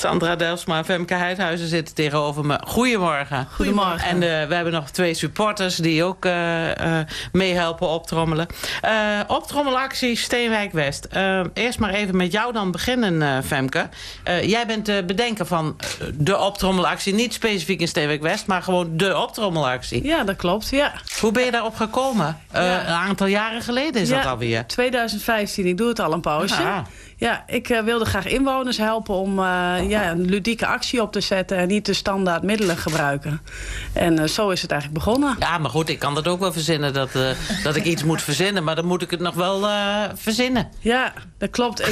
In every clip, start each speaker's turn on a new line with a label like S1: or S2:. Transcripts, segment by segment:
S1: Sandra Dijlsma en Femke Heidhuizen zitten tegenover me. Goedemorgen.
S2: Goedemorgen.
S1: En we hebben nog 2 supporters die ook meehelpen optrommelen. Optrommelactie Steenwijk West. Eerst maar even met jou dan beginnen, Femke. Jij bent de bedenker van de optrommelactie. Niet specifiek in Steenwijk West, maar gewoon de optrommelactie.
S2: Ja, dat klopt, ja.
S1: Hoe ben je daarop gekomen? Een aantal jaren geleden is dat alweer. 2015,
S2: ik doe het al een poosje.
S1: Ah.
S2: Ja, ik wilde graag inwoners helpen om een ludieke actie op te zetten en niet de standaard middelen gebruiken. En zo is het eigenlijk begonnen.
S1: Ja, maar goed, ik kan dat ook wel verzinnen dat ik iets moet verzinnen, maar dan moet ik het nog wel verzinnen.
S2: Ja, dat klopt.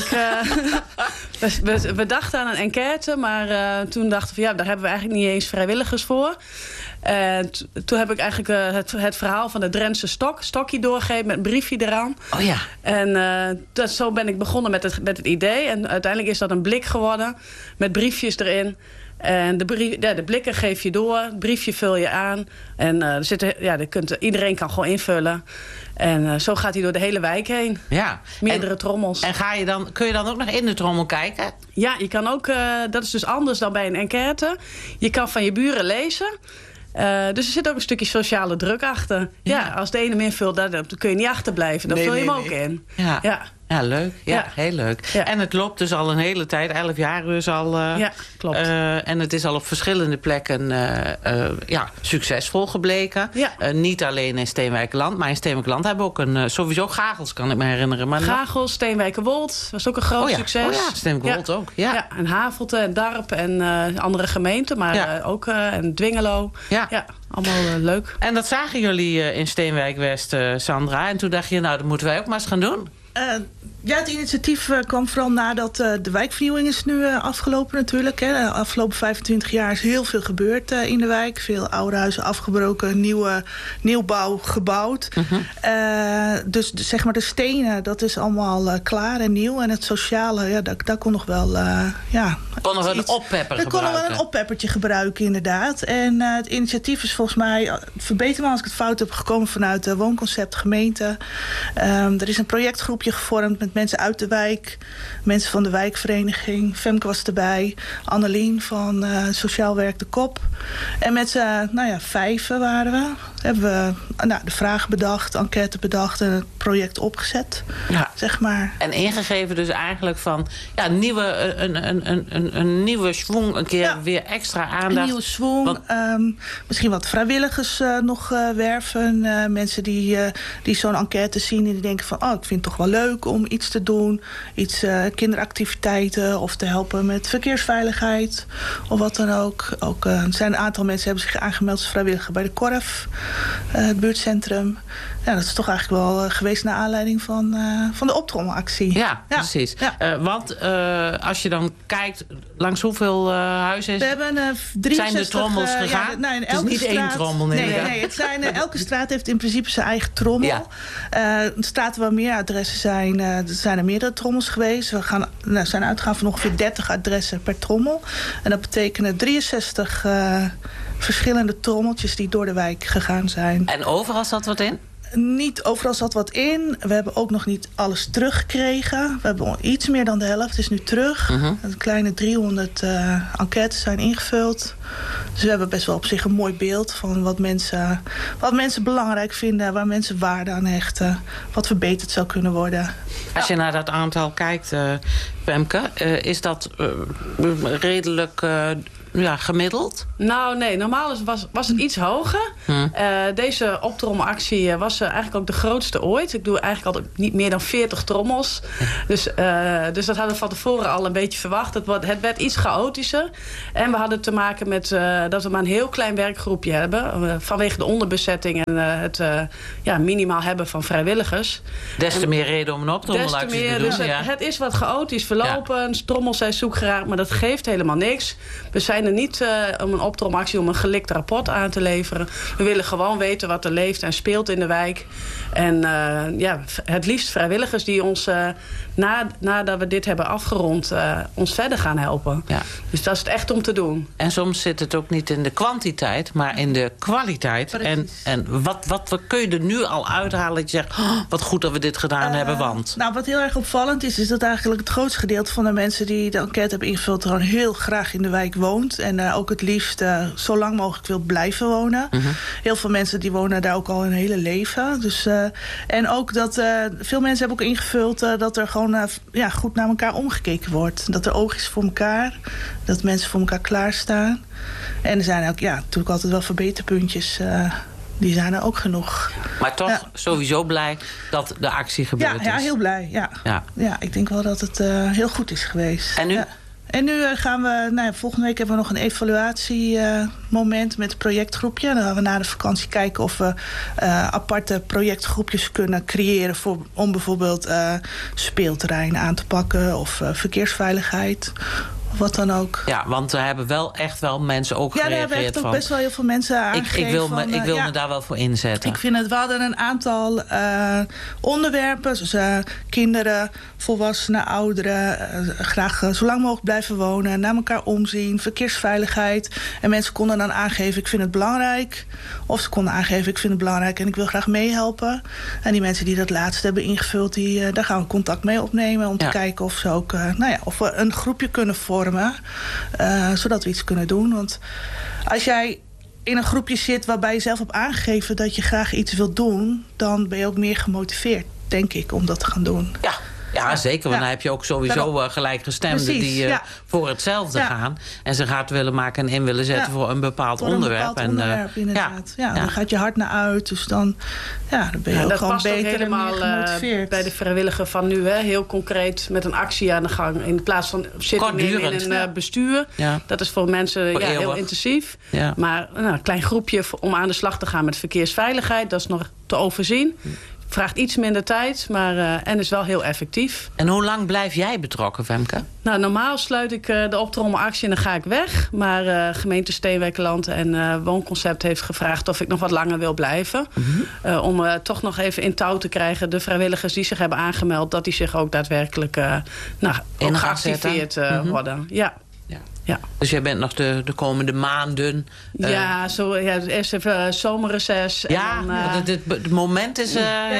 S2: We dachten aan een enquête, maar toen dachten we, daar hebben we eigenlijk niet eens vrijwilligers voor. En toen heb ik eigenlijk het verhaal van de Drentse stokje doorgegeven met een briefje eraan.
S1: Oh ja.
S2: En zo ben ik begonnen met het idee. En uiteindelijk is dat een blik geworden met briefjes erin. En de blikken geef je door, het briefje vul je aan. En iedereen kan gewoon invullen. En zo gaat hij door de hele wijk heen.
S1: Ja.
S2: Meerdere trommels.
S1: En kun je dan ook nog in de trommel kijken?
S2: Ja, je kan ook, dat is dus anders dan bij een enquête. Je kan van je buren lezen. Dus er zit ook een stukje sociale druk achter. Ja, als de ene hem invult, dan kun je niet achterblijven. Dan vul je hem ook in.
S1: Ja, leuk. Ja, heel leuk. Ja. En het loopt dus al een hele tijd, 11 jaar dus al.
S2: Ja, klopt.
S1: En het is al op verschillende plekken succesvol gebleken. Ja. Niet alleen in Steenwijkerland, maar in Steenwijkerland hebben we ook sowieso Gagels, kan ik me herinneren. Maar
S2: Gagels, Steenwijkerwold, was ook een groot succes.
S1: Oh ja, Steenwijkerwold ook. Ja.
S2: En Havelte en Darp en andere gemeenten, maar ook en Dwingelo. Ja, allemaal leuk.
S1: En dat zagen jullie in Steenwijk West, Sandra. En toen dacht je, dat moeten wij ook maar eens gaan doen.
S3: Het initiatief kwam vooral nadat de wijkvernieuwing is nu afgelopen natuurlijk. Hè. De afgelopen 25 jaar is heel veel gebeurd in de wijk. Veel oude huizen afgebroken, nieuwbouw gebouwd. Dus zeg maar de stenen, dat is allemaal klaar en nieuw. En het sociale, daar kon nog wel...
S1: kon nog wel een oppepper gebruiken.
S3: kon nog wel een oppeppertje gebruiken, inderdaad. En het initiatief is volgens mij, verbeter me als ik het fout heb, gekomen vanuit de woonconcept gemeente. Er is een projectgroepje gevormd met mensen uit de wijk, mensen van de wijkvereniging. Femke was erbij, Annelien van Sociaal Werk de Kop. En met z'n 5 waren we. Hebben we de vragen bedacht, enquête bedacht en het project opgezet. Ja. Zeg maar.
S1: En ingegeven dus eigenlijk van een nieuwe schwung, een keer weer extra aandacht.
S3: Een nieuwe schwung. Misschien wat vrijwilligers nog werven. Mensen die zo'n enquête zien en die denken van, ik vind het toch wel leuk om iets te doen. Iets kinderactiviteiten of te helpen met verkeersveiligheid of wat dan ook. Ook zijn een aantal mensen hebben zich aangemeld als vrijwilliger bij de Korf. Het buurtcentrum. Ja, dat is toch eigenlijk wel geweest naar aanleiding van de optrommelactie.
S1: Ja, precies. Ja. Want als je dan kijkt, langs hoeveel huizen
S3: we hebben 63,
S1: zijn de trommels gegaan?
S3: In
S1: het is niet één trommel.
S3: Nee, het zijn, elke straat heeft in principe zijn eigen trommel. Ja. Straten waar meer adressen zijn er meerdere trommels geweest. We zijn uitgegaan van ongeveer 30 adressen per trommel. En dat betekent 63 verschillende trommeltjes die door de wijk gegaan zijn.
S1: En overal zat wat in?
S3: Niet overal zat wat in. We hebben ook nog niet alles teruggekregen. We hebben iets meer dan de helft is nu terug. Een kleine 300 enquêtes zijn ingevuld. Dus we hebben best wel op zich een mooi beeld van wat mensen belangrijk vinden, waar mensen waarde aan hechten, wat verbeterd zou kunnen worden.
S1: Als je naar dat aantal kijkt, Femke, is dat redelijk gemiddeld?
S2: Nou nee, normaal was het iets hoger. Deze optrommelactie was eigenlijk ook de grootste ooit. Ik doe eigenlijk altijd niet meer dan 40 trommels. Dus dat hadden we van tevoren al een beetje verwacht. Het werd iets chaotischer. En we hadden te maken met dat we maar een heel klein werkgroepje hebben. Vanwege de onderbezetting en het minimaal hebben van vrijwilligers.
S1: Des te meer reden om een optrommelactie te doen.
S2: Dus het is wat chaotisch verlopen. Trommels zijn zoek geraakt, maar dat geeft helemaal niks. We zijn zijn er niet om een optromactie, om een gelikt rapport aan te leveren. We willen gewoon weten wat er leeft en speelt in de wijk. En het liefst vrijwilligers die ons, nadat we dit hebben afgerond, ons verder gaan helpen. Ja. Dus dat is het echt om te doen.
S1: En soms zit het ook niet in de kwantiteit, maar in de kwaliteit. En wat kun je er nu al uithalen dat je zegt, wat goed dat we dit gedaan hebben, want...
S3: Nou, wat heel erg opvallend is dat eigenlijk het grootste gedeelte van de mensen die de enquête hebben ingevuld gewoon heel graag in de wijk woont. En ook het liefst zo lang mogelijk wil blijven wonen. Heel veel mensen die wonen daar ook al hun hele leven. Dus, en ook dat veel mensen hebben ook ingevuld dat er gewoon goed naar elkaar omgekeken wordt. Dat er oog is voor elkaar. Dat mensen voor elkaar klaarstaan. En er zijn ook natuurlijk altijd wel verbeterpuntjes. Die zijn er ook genoeg.
S1: Maar toch sowieso blij dat de actie gebeurd is.
S3: Ja, heel blij. Ja, ik denk wel dat het heel goed is geweest.
S1: En nu?
S3: Ja. En nu gaan we... volgende week hebben we nog een evaluatiemoment met het projectgroepje. Dan gaan we na de vakantie kijken of we aparte projectgroepjes kunnen creëren om bijvoorbeeld speelterrein aan te pakken of verkeersveiligheid. Of wat dan ook.
S1: Ja, want er hebben wel echt wel mensen ook gereageerd.
S3: Ja, daar hebben echt ook best wel heel veel mensen aangegeven.
S1: Ik wil me daar wel voor inzetten.
S3: Ik vind we hadden een aantal onderwerpen. Zoals kinderen, volwassenen, ouderen. Graag zo lang mogelijk blijven wonen. Naar elkaar omzien. Verkeersveiligheid. En mensen konden dan aangeven, ik vind het belangrijk. Of ze konden aangeven, ik vind het belangrijk en ik wil graag meehelpen. En die mensen die dat laatste hebben ingevuld, daar gaan we contact mee opnemen. Om te kijken of ze ook of we een groepje kunnen vormen. Zodat we iets kunnen doen. Want als jij in een groepje zit waarbij je zelf hebt aangegeven dat je graag iets wilt doen, dan ben je ook meer gemotiveerd, denk ik, om dat te gaan doen.
S1: Ja, zeker. Want dan heb je ook sowieso gelijkgestemden die voor hetzelfde gaan. En ze gaat willen maken en in willen zetten voor een bepaald onderwerp.
S3: Inderdaad. Dan gaat je hart naar uit. Dus dan ben je ook gewoon beter en meer gemotiveerd.
S2: Bij de vrijwilliger van nu. Heel concreet met een actie aan de gang. In plaats van zitten nemen in een bestuur. Ja. Dat is voor mensen heel intensief. Ja. Maar een klein groepje om aan de slag te gaan met verkeersveiligheid. Dat is nog te overzien. Vraagt iets minder tijd, maar en is wel heel effectief.
S1: En hoe lang blijf jij betrokken, Femke?
S2: Nou, normaal sluit ik de optrommelactie en dan ga ik weg. Maar gemeente Steenwijkerland en Woonconcept heeft gevraagd of ik nog wat langer wil blijven. Om toch nog even in touw te krijgen de vrijwilligers die zich hebben aangemeld, dat die zich ook daarbij ook geactiveerd worden. Ja.
S1: Dus jij bent nog de komende maanden...
S2: eerst even zomerreces.
S1: Ja, het moment is...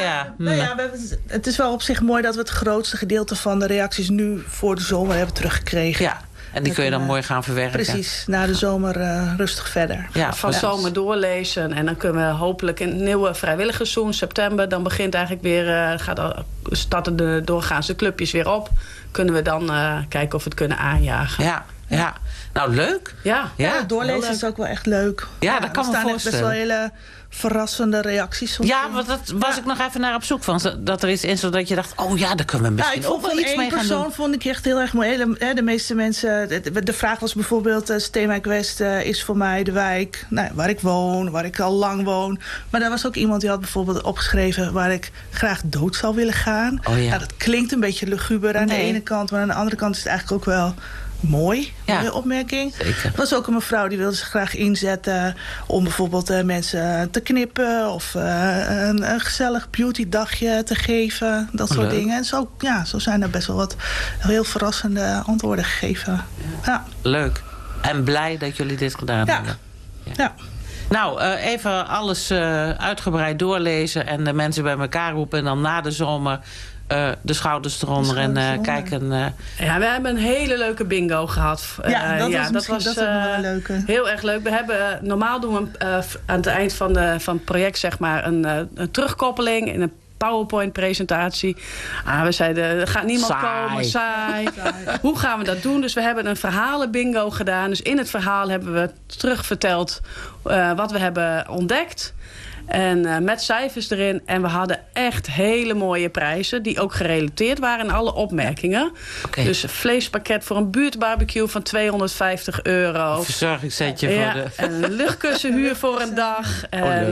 S3: Het is wel op zich mooi dat we het grootste gedeelte van de reacties nu voor de zomer hebben teruggekregen.
S1: Ja, en die kun je dan mooi gaan verwerken.
S3: Precies, na de zomer rustig verder.
S2: Ja, van zomer doorlezen. En dan kunnen we hopelijk een nieuwe vrijwilligersseizoen, september. Dan begint eigenlijk weer, starten de doorgaanse clubjes weer op. Kunnen we dan kijken of we het kunnen aanjagen.
S1: Ja, nou leuk.
S3: Ja, doorlezen is ook wel echt leuk.
S1: Ja, dat kan me voorstellen. Er staan best wel hele verrassende reacties.
S3: Ja,
S1: want dat was ik nog even naar op zoek van. Dat er iets in zodat je dacht, daar kunnen we misschien ook wel iets mee gaan doen.
S3: Persoon vond ik echt heel erg mooi. De meeste mensen, de vraag was bijvoorbeeld, Steenwijk West is voor mij de wijk waar ik woon, waar ik al lang woon. Maar daar was ook iemand die had bijvoorbeeld opgeschreven waar ik graag dood zou willen gaan.
S1: Oh, ja.
S3: Dat klinkt een beetje luguber aan de ene kant, maar aan de andere kant is het eigenlijk ook wel mooi, mooie opmerking.
S1: Zeker.
S3: Er was ook een mevrouw die wilde zich graag inzetten om bijvoorbeeld mensen te knippen of een gezellig beautydagje te geven. Dat soort dingen. En zo zijn er best wel wat heel verrassende antwoorden gegeven. Ja.
S1: Leuk. En blij dat jullie dit gedaan hebben.
S3: Ja.
S1: Nou, even alles uitgebreid doorlezen en de mensen bij elkaar roepen en dan na de zomer de schouders eronder en kijken.
S2: We hebben een hele leuke bingo gehad.
S3: Dat was een leuke.
S2: Heel erg leuk. We hebben, normaal doen we aan het eind van het project zeg maar een terugkoppeling in een PowerPoint-presentatie. We zeiden, er gaat niemand komen, saai. Hoe gaan we dat doen? Dus we hebben een verhalen-bingo gedaan. Dus in het verhaal hebben we terugverteld wat we hebben ontdekt. En met cijfers erin. En we hadden echt hele mooie prijzen. Die ook gerelateerd waren aan alle opmerkingen.
S1: Okay.
S2: Dus een vleespakket voor een buurtbarbecue van €250.
S1: Een verzorgingssetje voor de...
S2: En een luchtkussenhuur voor een dag.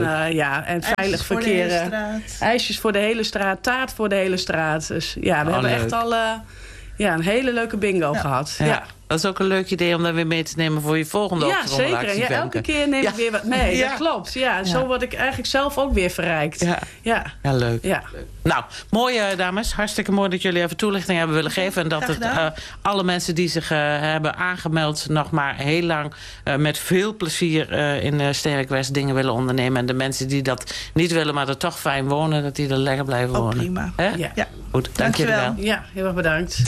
S2: En veilig verkeer. IJsjes voor de hele straat. Taart voor de hele straat. Dus we hebben echt al... Ja, een hele leuke bingo gehad. Ja.
S1: Dat is ook een leuk idee om dat weer mee te nemen voor je volgende optrommelactie.
S2: Ja, zeker. Ja, elke keer neem ik weer wat mee. Ja. Dat klopt. Ja, zo word ik eigenlijk zelf ook weer verrijkt.
S1: Ja, leuk. Ja. Nou, mooi dames. Hartstikke mooi dat jullie even toelichting hebben willen geven. En dat alle mensen die zich hebben aangemeld nog maar heel lang met veel plezier in Steenwijk West dingen willen ondernemen. En de mensen die dat niet willen, maar er toch fijn wonen, dat die er lekker blijven wonen.
S3: Prima.
S1: Ja. Goed, dank jullie wel.
S2: Ja, heel erg bedankt.